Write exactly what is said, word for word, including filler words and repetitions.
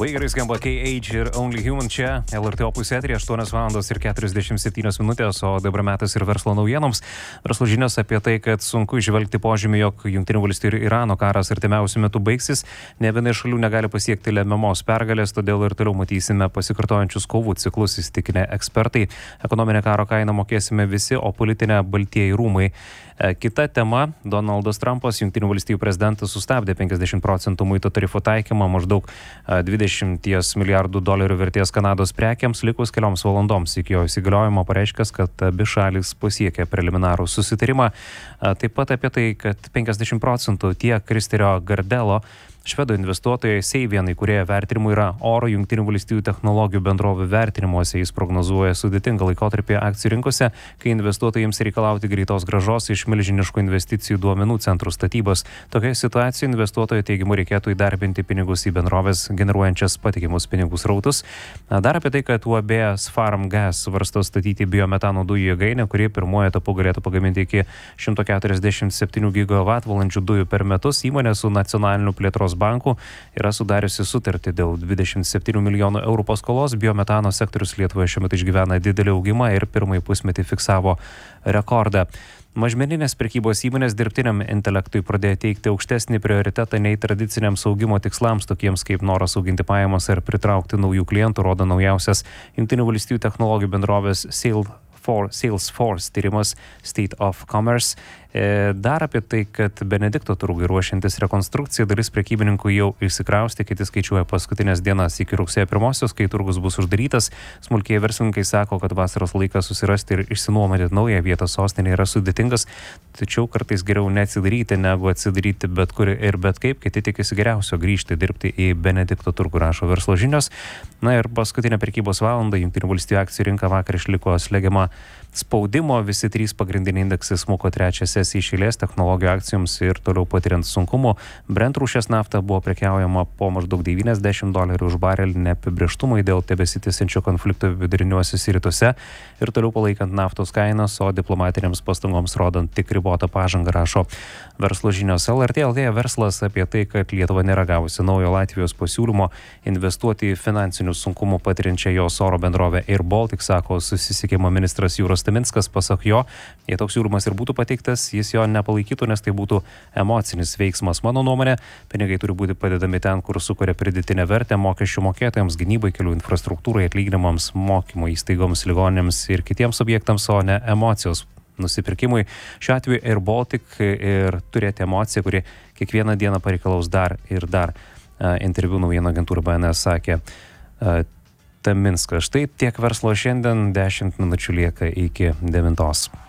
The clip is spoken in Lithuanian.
Labai gerai skamba K H ir Only Human čia, L R T Opus eteryje, aštuonios valandos ir keturiasdešimt septynios minutės, o dabar metas ir verslo naujienoms. Verslo žinios apie tai, kad sunku išvelgti požymį, jog Jungtinių valstijų ir Irano karas artimiausiu metu baigsis. Ne viena iš šalių negali pasiekti lemiamos pergalės, todėl ir toliau matysime pasikartojančius kovų ciklus, įsitikinę ekspertai. Ekonominę karo kainą mokėsime visi, o politinę Baltieji rūmai. Kita tema – Donaldas Trumpas, Jungtinių valstijų prezidentas, sustabdė penkiasdešimt procentų muito tarifo taikymą maždaug dvidešimt milijardų dolerių vertės Kanados prekiams, likus kelioms valandoms iki jo įsigaliojimo, pareiškęs, kad abi šalis pasiekė preliminarų susitarimą. Taip pat apie tai, kad penkiasdešimt procentų tiek Kristerio Gardelo, švedų investuotojai Seivian įkūrėjo vertinimų yra oro Jungtinių valstijų technologijų bendrovių vertinimuose. Jis prognozuoja sudėtingą laikotarpį akcijų rinkose, kai investuotojams reikalauti greitos grąžos iš milžiniškų investicijų duomenų centrų statybos. Tokioje situacijoje investuotojų teigimu reikėtų įdarbinti pinigus į bendrovės generuojančias patikimus pinigus rautus. Dar apie tai, kad U A B Sfarm Gas svarsto statyti biometano dujų jėgainę, kuri pirmuoju etapu galėtų pagaminti iki šimto keturiasdešimt septynių gigavatvalandžių dujų per metus. Įmonė su nacionaliniu plėtros bankų yra sudariusi sutartį dėl dvidešimt septynių milijonų eurų paskolos. Biometano sektorius Lietuvoje šiuo metu išgyvena didelį augimą ir pirmąjį pusmetį fiksavo rekordą. Mažmeninės prekybos įmonės dirbtiniam intelektui pradėjo teikti aukštesnį prioritetą nei tradiciniams augimo tikslams, tokiems kaip noras auginti pajamas ar pritraukti naujų klientų, rodo naujausias Jungtinių valstijų technologijų bendrovės Salesforce tyrimas State of Commerce. Dar apie tai, kad Benedikto turgui ruošiantis rekonstrukcija, dalis prekybininkų jau išsikraustė, kiti skaičiuoja paskutinės dienas iki rugsėjo pirmosios, kai turgus bus uždarytas. Smulkieji verslininkai sako, kad vasaros laikas susirasti ir išsinuomoti naują vietą sostinėje yra sudėtingas, tačiau kartais geriau neatsidaryti, negu atsidaryti bet kur ir bet kaip. Kiti tikisi geriausio grįžti dirbti į Benedikto turgų, rašo verslo žinios. Na ir paskutinę prekybos valandą Jungtinių valstijų akcijų rinka vakar išliko slegiama spaudimo. Visi trys pagrindiniai indeksai smuko trečią sesiją iš eilės technologijų akcijoms ir toliau patiriant sunkumų. Brent rūšies nafta buvo prekiaujama po maždaug devyniasdešimt dolerių už barelį, neapibrėžtumai dėl tebesitęsiančio konflikto viduriniuosiuose rytuose ir toliau palaikant naftos kainas, o diplomatinėms pastangoms rodant tik ribotą pažangą, rašo verslo žinios. L R T L T verslas apie tai, kad Lietuva nėra gavusi naujo Latvijos pasiūlymo investuoti į finansinių sunkumų patiriančią jos oro bendrovę Air Baltic, sako susisiekimo ministras Jūros Taminskas. Pasak jo, jei toks siūlymas ir būtų pateiktas, jis jo nepalaikytų, nes tai būtų emocinis veiksmas. Mano nuomonė, pinigai turi būti padedami ten, kur sukuria pridėtinę vertę mokesčių mokėtojams, gynybai, kelių infrastruktūrai, atlyginimams, mokymo įstaigoms, ligoninėms ir kitiems objektams, o ne emocijos nusipirkimui. Šiuo atveju Air Baltic ir turėti emociją, kuri kiekvieną dieną pareikalaus dar ir dar. Interviu naujienų agentūrai B N S sakė Taminskas. Štai tiek verslo šiandien, dešimt minučių lieka iki devintos.